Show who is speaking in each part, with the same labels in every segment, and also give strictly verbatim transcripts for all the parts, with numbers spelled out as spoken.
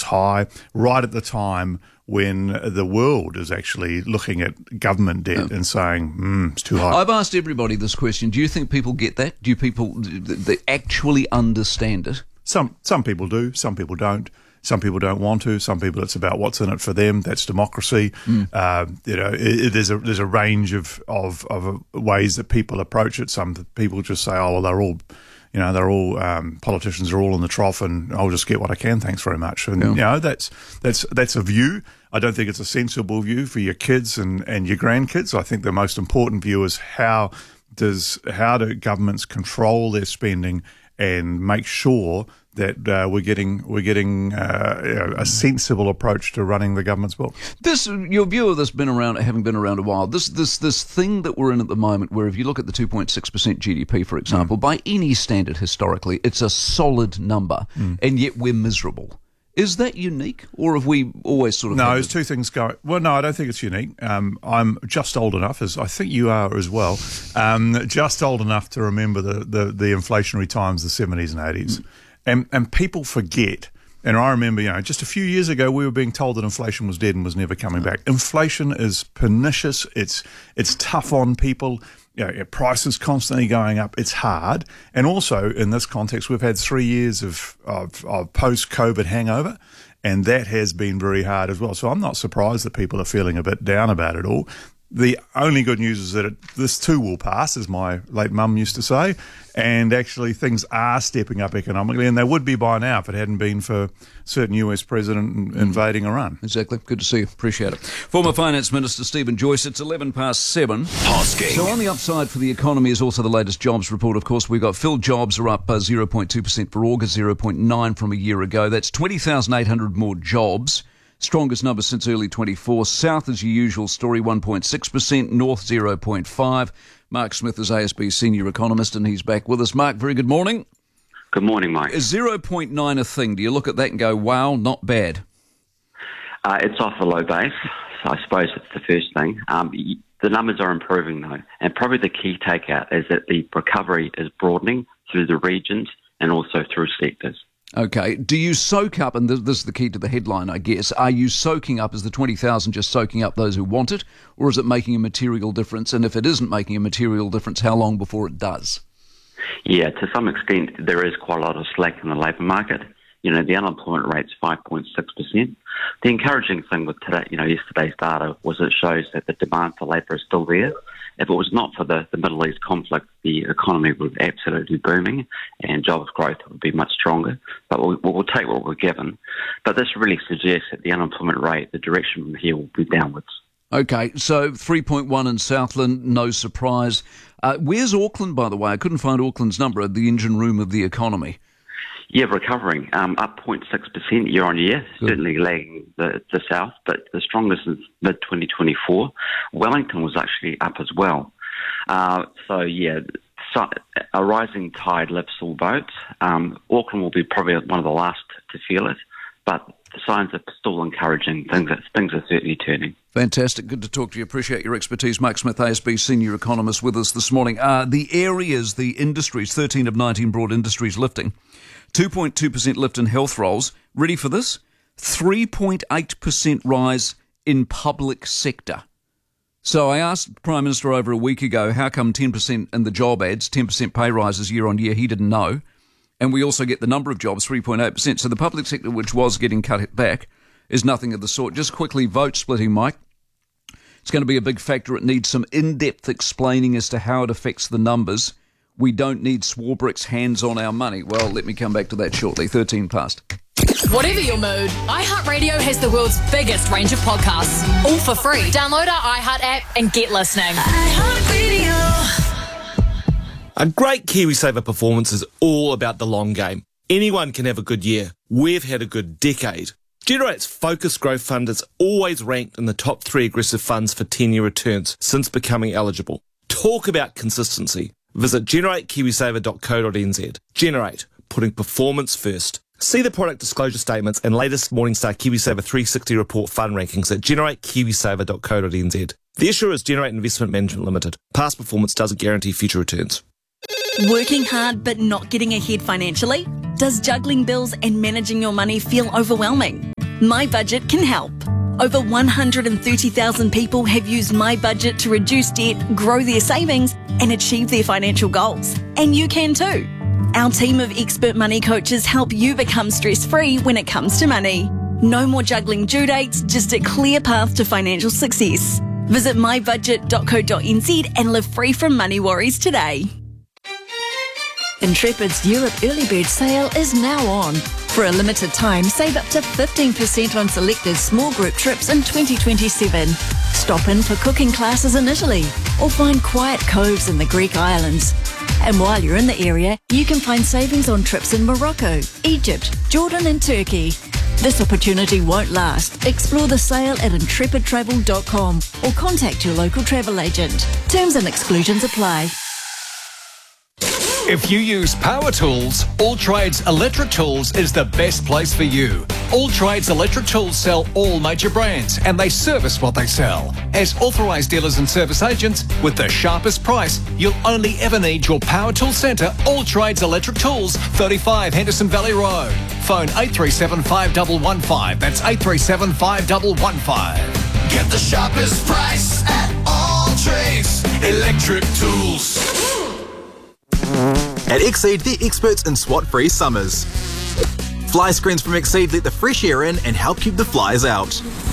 Speaker 1: high, right at the time when the world is actually looking at government debt yeah. and saying, hmm, it's too high.
Speaker 2: I've asked everybody this question. Do you think people get that? Do you people they actually understand it?
Speaker 1: Some some people do, some people don't. Some people don't want to. Some people, it's about what's in it for them. That's democracy. Mm. Uh, you know, it, it, there's a there's a range of, of of ways that people approach it. Some people just say, oh, well, they're all, you know, they're all um, politicians are all in the trough, and I'll just get what I can. Thanks very much. And yeah. you know, that's that's that's a view. I don't think it's a sensible view for your kids and, and your grandkids. I think the most important view is how does how do governments control their spending and make sure that uh, we're getting we're getting uh, you know, a sensible approach to running the government's book.
Speaker 2: This your view of this been around, having been around a while. This this this thing that we're in at the moment, where if you look at the two point six percent G D P, for example, mm. by any standard historically, it's a solid number, mm. and yet we're miserable. Is that unique, or have we always sort of...
Speaker 1: No, there's two things going... Well, no, I don't think it's unique. Um, I'm just old enough, as I think you are as well, um, just old enough to remember the, the, the inflationary times, the seventies and eighties. Mm. And, and people forget... And I remember, you know, just a few years ago, we were being told that inflation was dead and was never coming back. Inflation is pernicious. It's it's tough on people. You know, prices constantly going up. It's hard. And also, in this context, we've had three years of, of, of post-COVID hangover, and that has been very hard as well. So I'm not surprised that people are feeling a bit down about it all. The only good news is that it, this too will pass, as my late mum used to say, and actually things are stepping up economically, and they would be by now if it hadn't been for certain U S president invading Iran.
Speaker 2: Exactly. Good to see you. Appreciate it. Former Finance Minister Stephen Joyce. It's eleven past seven. So on the upside for the economy is also the latest jobs report, of course. We've got filled jobs are up uh, zero point two percent for August, zero point nine from a year ago. That's twenty thousand eight hundred more jobs. Strongest number since early twenty-four. South is your usual story, one point six percent. North, zero point five. Mark Smith is A S B senior economist, and he's back with us. Mark, very good morning.
Speaker 3: Good morning, Mike.
Speaker 2: Is zero point nine a thing? Do you look at that and go, wow, not bad?
Speaker 3: Uh, it's off a low base, so I suppose it's the first thing. Um, the numbers are improving, though, and probably the key takeout is that the recovery is broadening through the regions and also through sectors.
Speaker 2: Okay. Do you soak up, and this, this is the key to the headline, I guess, are you soaking up, is the twenty thousand just soaking up those who want it, or is it making a material difference? And if it isn't making a material difference, how long before it does?
Speaker 3: Yeah, to some extent, there is quite a lot of slack in the labour market. You know, the unemployment rate's five point six percent. The encouraging thing with today, you know, yesterday's data was it shows that the demand for labour is still there. If it was not for the, the Middle East conflict, the economy would be absolutely booming and jobs growth would be much stronger. But we'll, we'll take what we're given. But this really suggests that the unemployment rate, the direction from here will be downwards.
Speaker 2: Okay, so three point one in Southland, no surprise. Uh, where's Auckland, by the way? I couldn't find Auckland's number at the engine room of the economy.
Speaker 3: Yeah, recovering, um, up zero point six percent year on year, Good. Certainly lagging the, the south, but the strongest since mid twenty twenty-four. Wellington was actually up as well. Uh, so, yeah, so a rising tide lifts all boats. Um, Auckland will be probably one of the last to feel it, but the signs are still encouraging. Things are, things are certainly turning.
Speaker 2: Fantastic. Good to talk to you. Appreciate your expertise. Mark Smith, A S B senior economist, with us this morning. Uh, the areas, the industries, thirteen of nineteen broad industries lifting. two point two percent lift in health roles. Ready for this? three point eight percent rise in public sector. So I asked the Prime Minister over a week ago, how come ten percent in the job ads, ten percent pay rises year on year? He didn't know. And we also get the number of jobs, three point eight percent. So the public sector, which was getting cut back, is nothing of the sort. Just quickly, vote splitting, Mike. It's going to be a big factor. It needs some in-depth explaining as to how it affects the numbers. We don't need Swarbrick's hands on our money. Well, let me come back to that shortly. thirteen past.
Speaker 4: Whatever your mood, iHeartRadio has the world's biggest range of podcasts, all for free. Download our iHeart app and get listening. iHeartRadio.
Speaker 5: A great KiwiSaver performance is all about the long game. Anyone can have a good year. We've had a good decade. Generate's Focus Growth Fund is always ranked in the top three aggressive funds for ten-year returns since becoming eligible. Talk about consistency. Visit generate kiwisaver dot co dot n z. Generate, putting performance first. See the product disclosure statements and latest Morningstar KiwiSaver three sixty report fund rankings at generate kiwisaver dot co dot n z. The issuer is Generate Investment Management Limited. Past performance doesn't guarantee future returns.
Speaker 6: Working hard but not getting ahead financially? Does juggling bills and managing your money feel overwhelming? My Budget can help. Over one hundred thirty thousand people have used My Budget to reduce debt, grow their savings, and achieve their financial goals. And you can too. Our team of expert money coaches help you become stress-free when it comes to money. No more juggling due dates, just a clear path to financial success. Visit my budget dot co dot n z and live free from money worries today.
Speaker 7: Intrepid's Europe Early Bird sale is now on. For a limited time, save up to fifteen percent on selected small group trips in twenty twenty-seven. Stop in for cooking classes in Italy or find quiet coves in the Greek islands. And while you're in the area, you can find savings on trips in Morocco, Egypt, Jordan and Turkey. This opportunity won't last. Explore the sale at intrepid travel dot com or contact your local travel agent. Terms and exclusions apply.
Speaker 8: If you use power tools, All Trades Electric Tools is the best place for you. All Trades Electric Tools sell all major brands and they service what they sell. As authorised dealers and service agents, with the sharpest price, you'll only ever need your power tool centre, All Trades Electric Tools, thirty-five Henderson Valley Road. Phone eight three seven five one one five. That's eight three seven five one one five.
Speaker 9: Get the sharpest price at All Trades Electric Tools.
Speaker 10: At Exceed, they're experts in SWAT-free summers. Fly screens from Exceed let the fresh air in and help keep the flies out.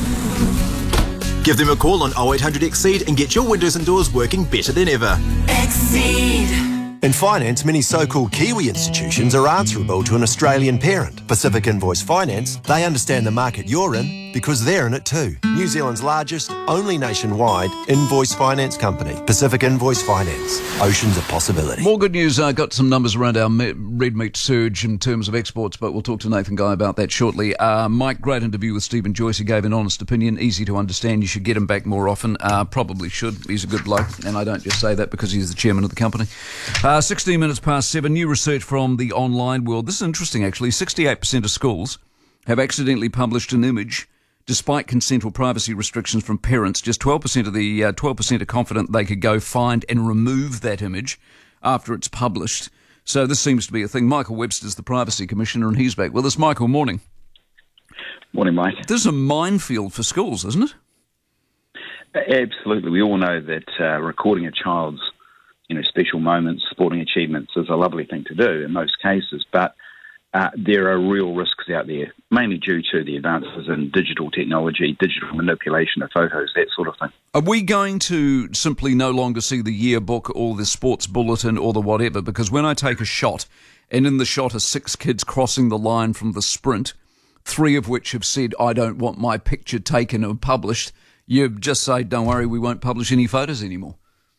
Speaker 10: Give them a call on oh eight hundred Exceed and get your windows and doors working better than ever.
Speaker 9: Exceed.
Speaker 11: In finance, many so-called Kiwi institutions are answerable to an Australian parent. Pacific Invoice Finance, they understand the market you're in because they're in it too. New Zealand's largest, only nationwide invoice finance company. Pacific Invoice Finance. Oceans of possibility.
Speaker 2: More good news. I got some numbers around our me- red meat surge in terms of exports, but we'll talk to Nathan Guy about that shortly. Uh, Mike, great interview with Stephen Joyce. He gave an honest opinion, easy to understand. You should get him back more often. Uh, probably should. He's a good bloke, and I don't just say that because he's the chairman of the company. Uh, sixteen minutes past seven. New research from the online world. This is interesting, actually. sixty-eight percent of schools have accidentally published an image despite consent or privacy restrictions from parents. Just twelve percent of the uh, twelve percent are confident they could go find and remove that image after it's published. So this seems to be a thing. Michael Webster's the Privacy Commissioner, and he's back with us. Michael, morning.
Speaker 12: Morning, Mike.
Speaker 2: This is a minefield for schools, isn't it?
Speaker 12: Absolutely. We all know that uh, recording a child's you know, special moments, sporting achievements is a lovely thing to do in most cases, but uh, there are real risks out there, mainly due to the advances in digital technology, digital manipulation of photos, that sort of thing.
Speaker 2: Are we going to simply no longer see the yearbook or the sports bulletin or the whatever? Because when I take a shot, and in the shot are six kids crossing the line from the sprint, three of which have said, I don't want my picture taken or published, you just say, don't worry, we won't publish any photos anymore.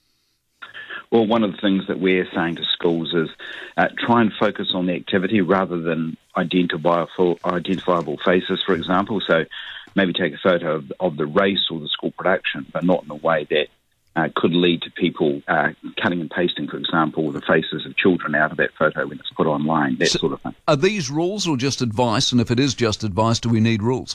Speaker 12: Well, one of the things that we're saying to schools is uh, try and focus on the activity rather than identifiable, identifiable faces, for example. So maybe take a photo of, of the race or the school production, but not in a way that uh, could lead to people uh, cutting and pasting, for example, the faces of children out of that photo when it's put online, that so sort of thing.
Speaker 2: Are these rules or just advice? And if it is just advice, do we need rules?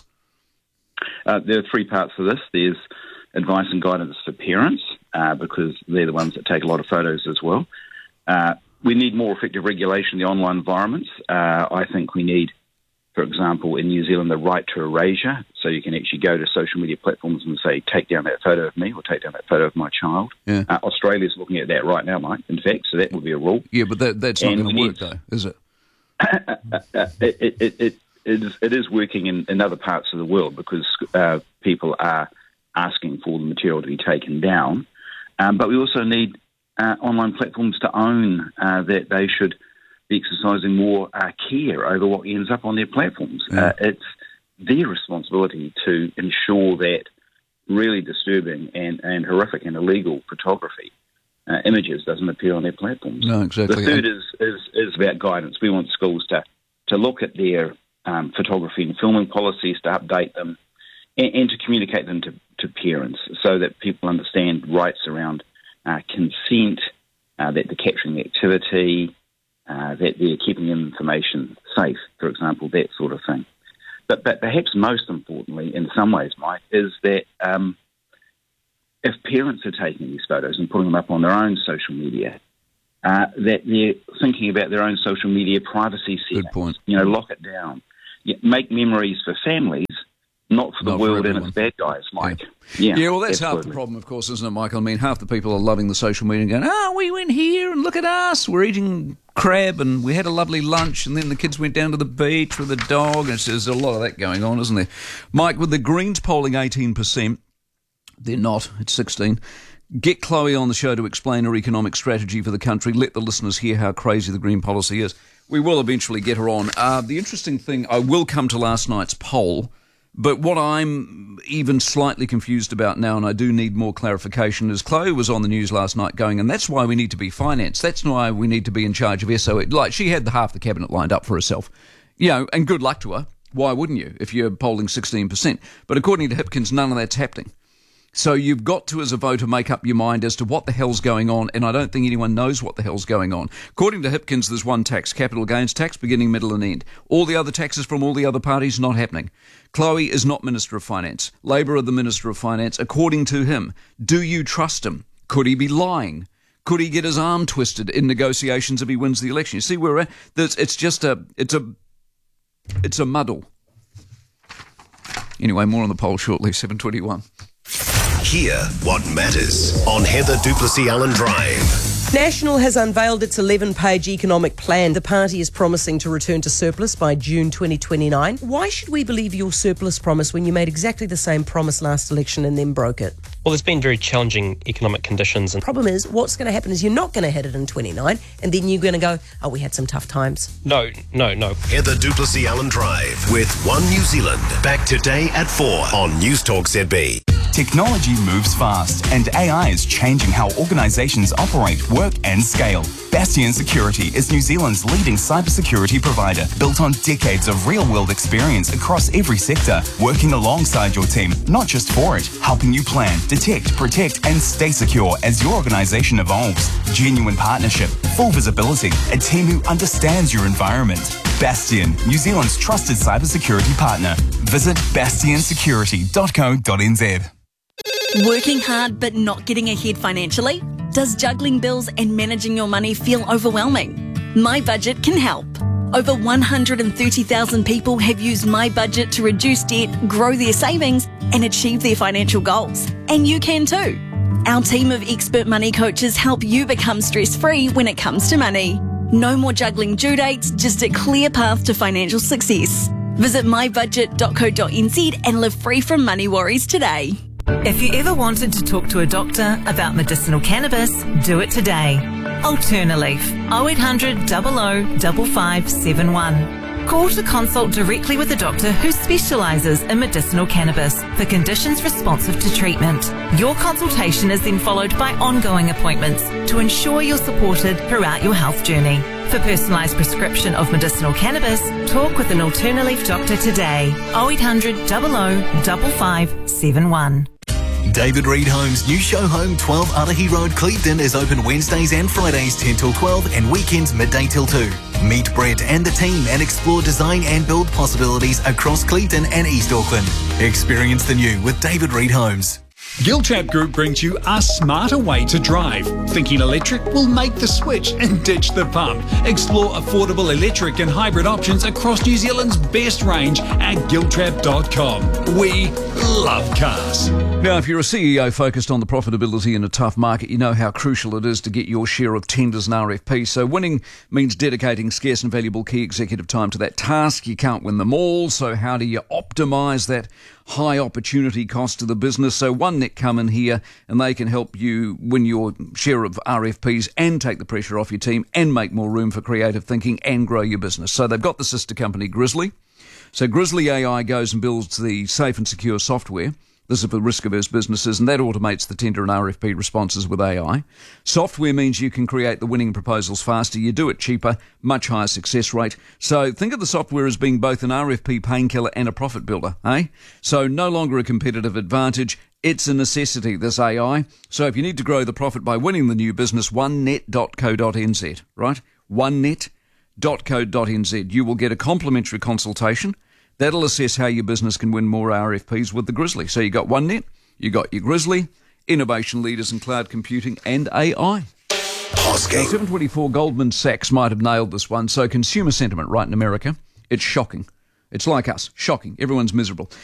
Speaker 12: Uh, there are three parts to this. There's advice and guidance for parents, uh, because they're the ones that take a lot of photos as well. Uh, we need more effective regulation in the online environments. Uh, I think we need, for example, in New Zealand, the right to erasure, so you can actually go to social media platforms and say, take down that photo of me or take down that photo of my child.
Speaker 2: Yeah.
Speaker 12: Uh, Australia's looking at that right now, Mike, in fact, so that would be a rule.
Speaker 2: Yeah, but that, that's not going to work, though, is it?
Speaker 12: it, it, it, it, it, is, it is working in, in other parts of the world because uh, people are asking for the material to be taken down. Um, but we also need uh, online platforms to own uh, that they should be exercising more uh, care over what ends up on their platforms.
Speaker 2: Yeah.
Speaker 12: Uh, it's their responsibility to ensure that really disturbing and, and horrific and illegal photography uh, images doesn't appear on their platforms.
Speaker 2: No, exactly.
Speaker 12: The third is, is, is about guidance. We want schools to, to look at their um, photography and filming policies, to update them, and, and to communicate them to, to parents so that people understand rights around uh, consent, uh, that they're capturing the activity, uh, that they're keeping information safe, for example, that sort of thing. But, but perhaps most importantly, in some ways, Mike, is that um, if parents are taking these photos and putting them up on their own social media, uh, that they're thinking about their own social media privacy settings.
Speaker 2: Good point.
Speaker 12: You know, lock it down. make memories for families, not for the
Speaker 2: Not for
Speaker 12: world and
Speaker 2: everyone.
Speaker 12: its bad guys, Mike. Yeah,
Speaker 2: Yeah, well, that's half
Speaker 12: absolutely.
Speaker 2: the problem, of course, isn't it, Michael? I mean, half the people are loving the social media and going, oh, we went here and look at us. We're eating crab and we had a lovely lunch and then the kids went down to the beach with the dog. And there's a lot of that going on, isn't there? Mike, with the Greens polling eighteen percent, they're not, it's sixteen. Get Chloe on the show to explain her economic strategy for the country. Let the listeners hear how crazy the Green policy is. We will eventually get her on. Uh, the interesting thing, I will come to last night's poll, but what I'm even slightly confused about now, and I do need more clarification, is Chloe was on the news last night going, and that's why we need to be financed. That's why we need to be in charge of S O E. Like, she had the half the cabinet lined up for herself. You know, and good luck to her. Why wouldn't you if you're polling sixteen percent? But according to Hipkins, none of that's happening. So you've got to, as a voter, make up your mind as to what the hell's going on, and I don't think anyone knows what the hell's going on. According to Hipkins, there's one tax, capital gains tax, beginning, middle and end. All the other taxes from all the other parties, not happening. Chloe is not Minister of Finance. Labor are the Minister of Finance, according to him. Do you trust him? Could he be lying? Could he get his arm twisted in negotiations if he wins the election? You see where we're at? There's, it's just a, it's a, it's a muddle. Anyway, more on the poll shortly, seven twenty-one.
Speaker 13: Hear what matters on Heather Duplessis Allen Drive.
Speaker 14: National has unveiled its eleven-page economic plan. The party is promising to return to surplus by June twenty twenty-nine. Why should we believe your surplus promise when you made exactly the same promise last election and then broke it?
Speaker 15: Well, there's been very challenging economic conditions.
Speaker 14: The problem is, what's going to happen is you're not going to hit it in twenty-nine, and then you're going to go, oh, we had some tough times.
Speaker 15: No, no, no.
Speaker 13: Heather Duplessis Allen Drive with One New Zealand. Back today at four on News Talk Z B.
Speaker 16: Technology moves fast, and A I is changing how organisations operate, work and scale. Bastion Security is New Zealand's leading cybersecurity provider, built on decades of real-world experience across every sector, working alongside your team, not just for it, helping you plan, detect, protect and stay secure as your organisation evolves. Genuine partnership, full visibility, a team who understands your environment. Bastion, New Zealand's trusted cybersecurity partner. Visit bastion security dot co dot n z.
Speaker 6: Working hard but not getting ahead financially? Does juggling bills and managing your money feel overwhelming? My Budget can help. Over one hundred thirty thousand people have used My Budget to reduce debt, grow their savings, and achieve their financial goals. And you can too. Our team of expert money coaches help you become stress-free when it comes to money. No more juggling due dates, just a clear path to financial success. Visit my budget dot co dot n z and live free from money worries today.
Speaker 17: If you ever wanted to talk to a doctor about medicinal cannabis, do it today. Alternaleaf, oh eight hundred, five oh, five five seven one. Call to consult directly with a doctor who specialises in medicinal cannabis for conditions responsive to treatment. Your consultation is then followed by ongoing appointments to ensure you're supported throughout your health journey. For personalised prescription of medicinal cannabis, talk with an Alternaleaf doctor today. oh eight hundred, five oh, five five seven one.
Speaker 10: David Reed Homes' new show home, twelve Arahi Road, Clevedon, is open Wednesdays and Fridays ten till twelve and weekends midday till two. Meet Brett and the team and explore design and build possibilities across Clevedon and East Auckland. Experience the new with David Reed Homes.
Speaker 18: Giltrap Group brings you a smarter way to drive. Thinking electric? Will make the switch and ditch the pump. Explore affordable electric and hybrid options across New Zealand's best range at giltrap dot com. We love cars.
Speaker 2: Now, if you're a C E O focused on the profitability in a tough market, you know how crucial it is to get your share of tenders and R F Ps. So winning means dedicating scarce and valuable key executive time to that task. You can't win them all, so how do you optimise that high opportunity cost to the business? So OneNet come in here and they can help you win your share of R F Ps and take the pressure off your team and make more room for creative thinking and grow your business. So they've got the sister company Grizzly. So Grizzly A I goes and builds the safe and secure software. This is for risk-averse businesses, and that automates the tender and R F P responses with A I. Software means you can create the winning proposals faster. You do it cheaper, much higher success rate. So think of the software as being both an R F P painkiller and a profit builder, eh? So no longer a competitive advantage. It's a necessity, this A I. So if you need to grow the profit by winning the new business, one net dot co dot n z, right? one net dot co dot n z. You will get a complimentary consultation. That'll assess how your business can win more R F Ps with the Grizzly. So you got OneNet, you got your Grizzly, innovation leaders in cloud computing and A I. Now, seven twenty-four, Goldman Sachs might have nailed this one. So consumer sentiment right in America, it's shocking. It's like us. Shocking. Everyone's miserable.